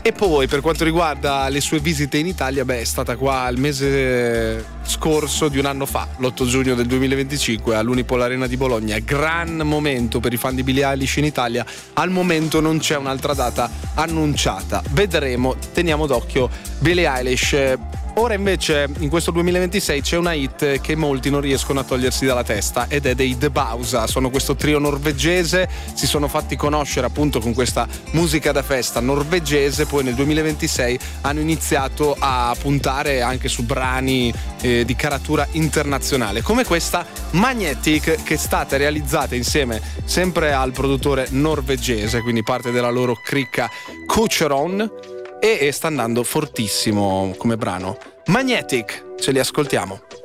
E poi per quanto riguarda le sue visite in Italia, è stata qua il mese scorso di un anno fa, l'8 giugno del 2025 all'Unipol Arena di Bologna. Gran momento per i fan di Billie Eilish in Italia. Al momento non c'è un'altra data annunciata, vedremo, teniamo d'occhio Billie Eilish. Ora invece in questo 2026 c'è una hit che molti non riescono a togliersi dalla testa ed è dei The Bauza. Sono questo trio norvegese, si sono fatti conoscere appunto con questa musica da festa norvegese, poi nel 2026 hanno iniziato a puntare anche su brani di caratura internazionale, come questa Magnetic, che è stata realizzata insieme sempre al produttore norvegese, quindi parte della loro cricca Kucheron, e sta andando fortissimo come brano. Magnetic, ce li ascoltiamo.